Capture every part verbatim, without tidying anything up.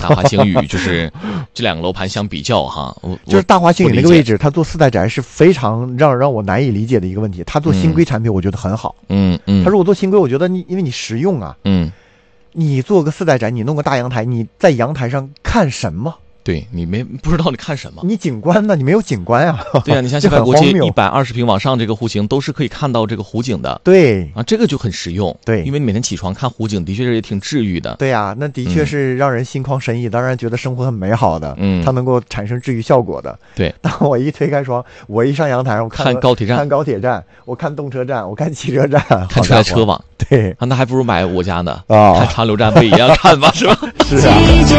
大华星宇，就是这两个楼盘相比较哈， 就是大华星宇那个位置，它做四代宅是非常让让我难以理解的一个问题。它做新规产品，我觉得很好。 嗯嗯， 他如果做新规，我觉得你因为你实用啊。 嗯， 你做个四代宅，你弄个大阳台，你在阳台上看什么？ 对你没不知道你看什么， 你景观呢？你没有景观啊。 对啊，你像西派国际一百二十平往上这个户型都是可以看到这个湖景的。 对啊，这个就很实用。 对， 因为你每天起床看湖景，的确是也挺治愈的。 对啊，那的确是让人心旷神怡，嗯、当然觉得生活很美好的。 嗯， 它能够产生治愈效果的。 对， 当我一推开窗，我一上阳台上，我看看高铁站， 看高铁站，我看动车站，我看汽车站， 看车来车往。 对， 啊，那还不如买我家呢。 啊、哦， 看长流站不也一样看吗？是吧？ 是啊。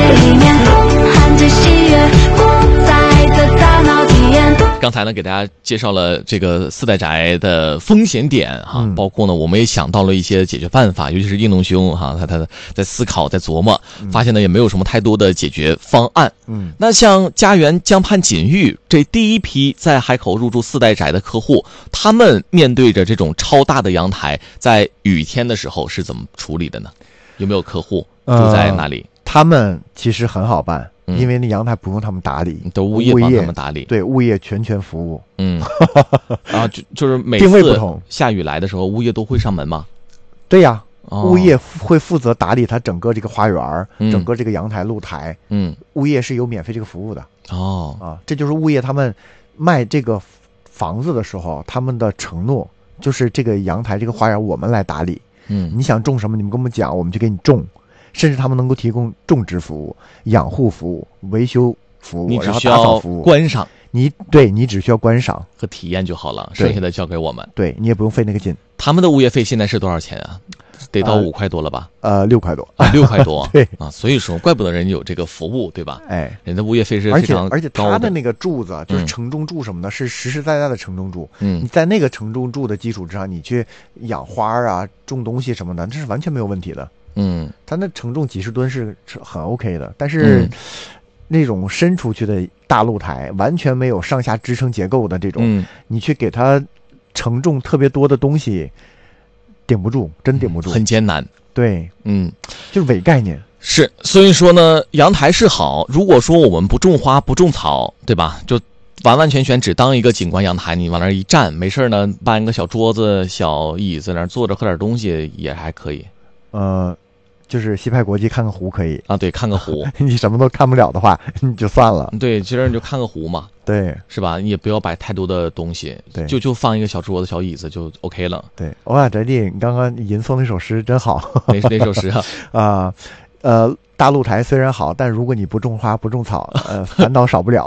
刚才呢，给大家介绍了这个四代宅的风险点哈， 嗯、 包括呢，我们也想到了一些解决办法，尤其是应龙兄哈，他他在思考，在琢磨，发现呢也没有什么太多的解决方案。 嗯， 那像家园江畔锦寓这第一批在海口入住四代宅的客户，他们面对着这种超大的阳台，在雨天的时候是怎么处理的呢？有没有客户住在那里？ 呃、他们其实很好办。 嗯、 因为那阳台不用他们打理， 都物业帮他们打理， 对，物业全权服务。 嗯，啊，就就是每定位不同， 下雨来的时候，物业都会上门吗？ 对呀、 哦， 物业会负责打理它整个这个花园、 嗯、 整个这个阳台露台。 嗯， 物业是有免费这个服务的。 哦， 啊，这就是物业他们卖这个房子的时候，他们的承诺就是这个阳台这个花园我们来打理。 嗯， 你想种什么，你们跟我们讲，我们就给你种。甚至他们能够提供种植服务、养护服务、维修服务， 你只需要打扫服务、 观赏， 你对你只需要观赏和体验就好了，剩下的交给我们。 对你也不用费那个劲。 他们的物业费现在是多少钱啊？得到五块多了吧？ 呃，六块多啊，六块多。 对啊，所以说，怪不得人有这个服务，对吧？ 哎， 人的物业费是非常高的。 而且而且他的那个柱子就是承重柱什么的，嗯、是实实在在的承重柱。 嗯， 你在那个承重柱的基础之上，你去养花啊、种东西什么的，这是完全没有问题的。 嗯， 它那承重几十吨是很 OK 的，但是、嗯、那种伸出去的大露台，完全没有上下支撑结构的这种， 嗯、 你去给它承重特别多的东西，顶不住，真顶不住， 嗯、很艰难。 对， 嗯， 就是伪概念。 是，所以说呢，阳台是好，如果说我们不种花不种草，对吧？就完完全全只当一个景观阳台，你往那儿一站，没事呢，搬一个小桌子、小椅子那儿坐着喝点东西也还可以。 呃。就是西派国际看个湖可以啊，对，看个湖。 你什么都看不了的话，你就算了。 对，其实你就看个湖嘛， 对， 是吧？你也不要摆太多的东西， 对， 就就放一个小桌子、小椅子就 OK 了。 对，欧亚宅地，你刚刚吟诵那首诗真好。 哪哪首诗啊？ 啊，呃，大露台虽然好，但如果你不种花不种草，呃，烦恼少不了。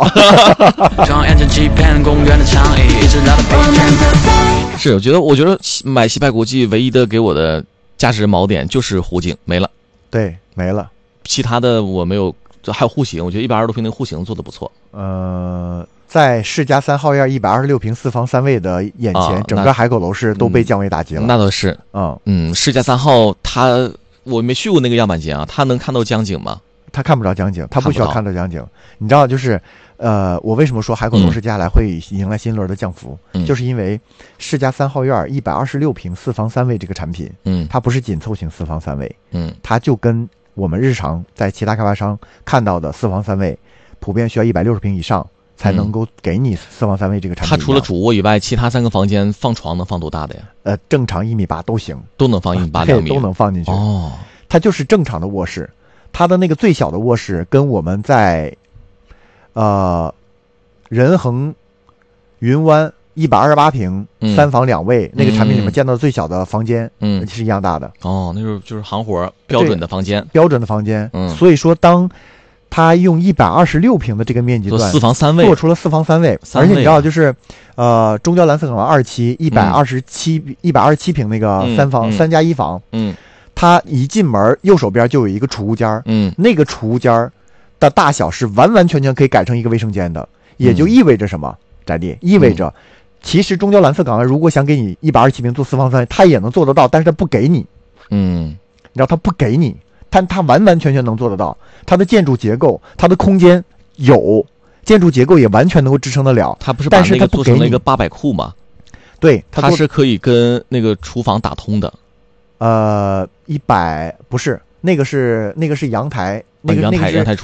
是，我觉得，我觉得买西派国际唯一的给我的价值锚点就是湖景没了。 对，没了。 其他的我没有，还有户型，我觉得一百二十多平那个户型做的不错。 呃，在世家三号院一百二十六平四房三卫的眼前，啊、整个海口楼市都被降维打击了。 嗯、那倒是， 嗯嗯，世家三号它我没去过那个样板间啊，它能看到江景吗？ 它看不着江景，它不需要看到江景。你知道，就是呃，我为什么说海口楼市接下来会迎来新一轮的降幅？ 嗯、 就是因为世家三号院一百二十六平四房三卫这个产品， 嗯， 它不是紧凑型四房三卫， 嗯， 它就跟我们日常在其他开发商看到的四房三卫，普遍需要一百六十平以上才能够给你四房三卫这个产品。 它除了主卧以外，其他三个房间放床能放多大的呀？ 呃，正常一米八都行， 都能放一米八两米， 都能放进去。 哦， 它就是正常的卧室，它的那个最小的卧室跟我们在呃仁恒云湾一百二十八平、 嗯、 三房两卫、嗯、那个产品里面见到的最小的房间， 嗯， 是一样大的。 哦，那就是就是行活标准的房间， 标准的房间。 嗯， 所以说当他用一百二十六平的这个面积段， 四房三卫做出了四房三卫， 三卫而且你知道，就是呃，中交蓝色港二期一百二十七一百二十七平那个三房、 嗯、 三加一房， 嗯， 它一进门右手边就有一个储物间， 嗯， 那个储物间的大小是完完全全可以改成一个卫生间的，也就意味着什么？宅地意味着，其实中交蓝色港湾如果想给你一百二十七平做四房三卫，它也能做得到，但是它不给你， 嗯， 你知道它不给你。但它完完全全能做得到，它的建筑结构，它的空间有，建筑结构也完全能够支撑得了。 它不是把那个做成了一个八百库吗？ 对， 它是可以跟那个厨房打通的。 呃，一百不是那个是那个是阳台，那个阳台那个是阳台